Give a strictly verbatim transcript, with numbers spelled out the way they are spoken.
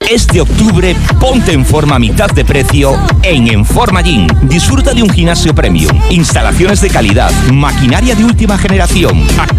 Este octubre, ponte en forma a mitad de precio en Enforma Gym. Disfruta de un gimnasio premium, instalaciones de calidad, maquinaria de última generación,